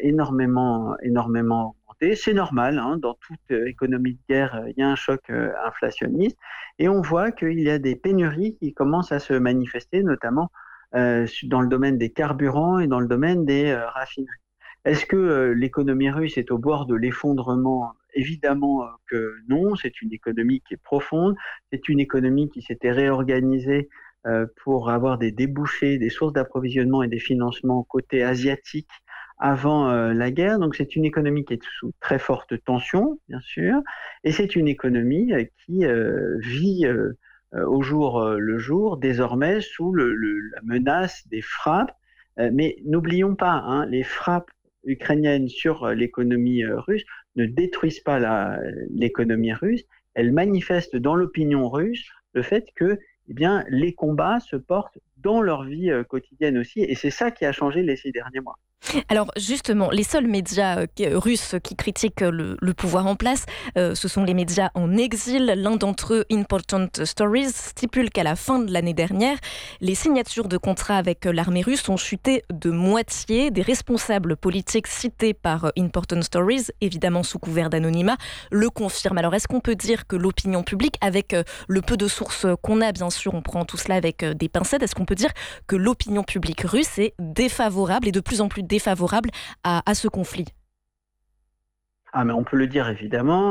énormément augmenté. C'est normal, hein, dans toute économie de guerre, il y a un choc inflationniste. Et on voit qu'il y a des pénuries qui commencent à se manifester, notamment dans le domaine des carburants et dans le domaine des raffineries. Est-ce que l'économie russe est au bord de l'effondrement? Évidemment que non, c'est une économie qui est profonde, c'est une économie qui s'était réorganisée pour avoir des débouchés, des sources d'approvisionnement et des financements côté asiatique avant la guerre. Donc c'est une économie qui est sous très forte tension, bien sûr, et c'est une économie qui vit au jour le jour, désormais sous la menace des frappes. Mais n'oublions pas, hein, les frappes ukrainiennes sur l'économie russe ne détruisent pas l'économie russe, elles manifestent dans l'opinion russe le fait que eh bien, les combats se portent dans leur vie quotidienne aussi, et c'est ça qui a changé les 6 derniers mois. Alors justement, les seuls médias russes qui critiquent le pouvoir en place, ce sont les médias en exil. L'un d'entre eux, Important Stories, stipule qu'à la fin de l'année dernière, les signatures de contrats avec l'armée russe ont chuté de moitié. Des responsables politiques cités par Important Stories, évidemment sous couvert d'anonymat, le confirment. Alors est-ce qu'on peut dire que l'opinion publique, avec le peu de sources qu'on a, bien sûr, on prend tout cela avec des pincettes, est-ce qu'on peut dire que l'opinion publique russe est défavorable et de plus en plus défavorable à ce conflit? Ah, mais on peut le dire évidemment,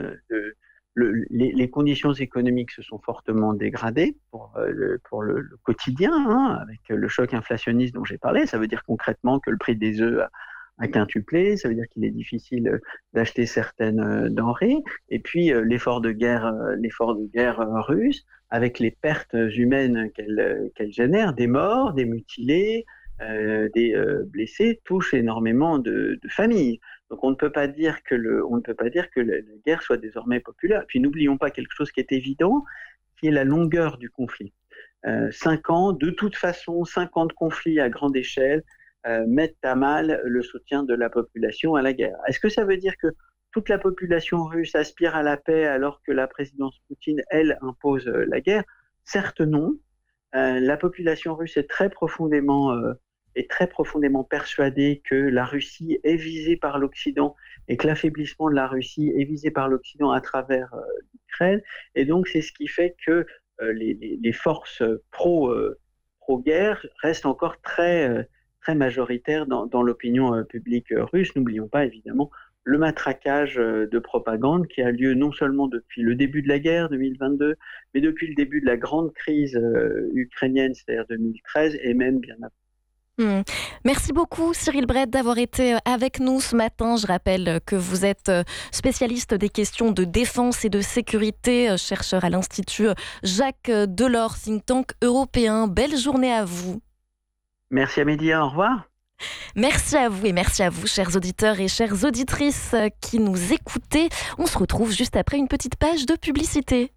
les conditions économiques se sont fortement dégradées pour le quotidien, hein, avec le choc inflationniste dont j'ai parlé. Ça veut dire concrètement que le prix des œufs a quintuplé, ça veut dire qu'il est difficile d'acheter certaines denrées. Et puis l'effort de guerre russe, avec les pertes humaines qu'elle génère, des morts, des mutilés, des blessés, touche énormément de familles. Donc on ne peut pas dire que la guerre soit désormais populaire. Puis n'oublions pas quelque chose qui est évident, qui est la longueur du conflit. 5 ans, de toute façon, 5 ans de conflit à grande échelle mettent à mal le soutien de la population à la guerre. Est-ce que ça veut dire que toute la population russe aspire à la paix alors que la présidence Poutine, elle, impose la guerre? Certes non. La population russe est très profondément persuadée que la Russie est visée par l'Occident et que l'affaiblissement de la Russie est visé par l'Occident à travers l'Ukraine. Et donc, c'est ce qui fait que les forces pro-guerre restent encore très majoritaires dans l'opinion publique russe. N'oublions pas, évidemment, le matraquage de propagande qui a lieu non seulement depuis le début de la guerre 2022, mais depuis le début de la grande crise ukrainienne, c'est-à-dire 2013, et même bien après. Merci beaucoup Cyril Brett d'avoir été avec nous ce matin. Je rappelle que vous êtes spécialiste des questions de défense et de sécurité, chercheur à l'Institut Jacques Delors, think tank européen. Belle journée à vous. Merci Amélia, au revoir. Merci à vous et merci à vous, chers auditeurs et chères auditrices qui nous écoutez. On se retrouve juste après une petite page de publicité.